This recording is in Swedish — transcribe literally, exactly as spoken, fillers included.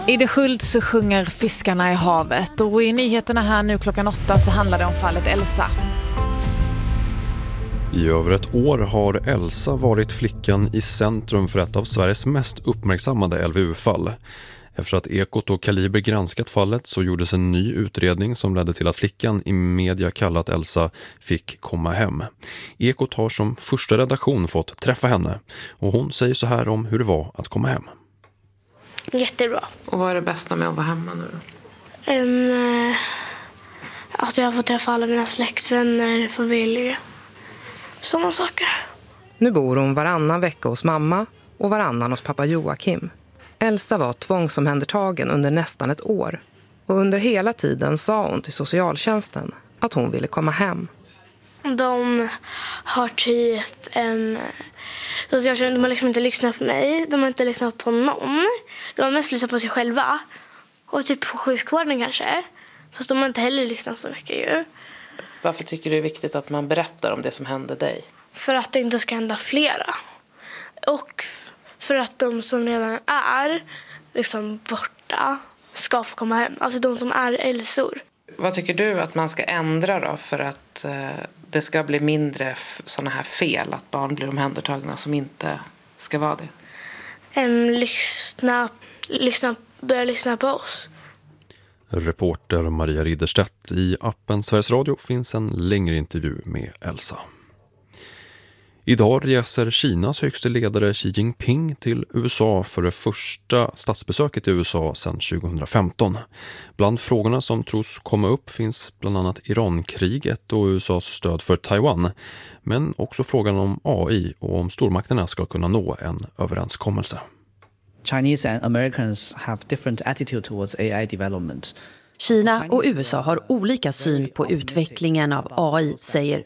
I Idesjuld så sjunger fiskarna i havet och i nyheterna här nu klockan åtta så handlar det om fallet Elsa. I över ett år har Elsa varit flickan i centrum för ett av Sveriges mest uppmärksammade L V U-fall. Efter att Ekot och Kaliber granskat fallet så gjordes en ny utredning som ledde till att flickan i media kallat Elsa fick komma hem. Ekot har som första redaktion fått träffa henne och hon säger så här om hur det var att komma hem. Jättebra. Och vad är det bästa med att vara hemma nu då? Um, att jag får träffa alla mina släktvänner, familj, sådana saker. Nu bor hon varannan vecka hos mamma och varannan hos pappa Joakim. Elsa var tvångsomhändertagen under nästan ett år. Och under hela tiden sa hon till socialtjänsten att hon ville komma hem. De har typ en... Socialtjänsten, de har liksom inte lyssnat på mig. De har inte lyssnat på någon. De har mest lyssnat på sig själva. Och typ på sjukvården kanske. Fast de har inte heller lyssnat så mycket ju. Varför tycker du det är viktigt att man berättar om det som hände dig? För att det inte ska hända flera. Och för att de som redan är liksom borta ska få komma hem. Alltså de som är Elsor. Vad tycker du att man ska ändra då för att eh, det ska bli mindre f- såna här fel? Att barn blir omhändertagna som inte ska vara det? Um, lyssna, lyssna, börja lyssna på oss. Reporter Maria Ridderstedt. I appen Sveriges Radio finns en längre intervju med Elsa. Idag reser Kinas högste ledare Xi Jinping till U S A för det första statsbesöket i U S A sedan tjugohundrafemton. Bland frågorna som tros komma upp finns bland annat Irankriget och U S A:s stöd för Taiwan. Men också frågan om A I och om stormakterna ska kunna nå en överenskommelse. Chinese and Americans have different attitude towards A I development. Kina och U S A har olika syn på utvecklingen av A I, säger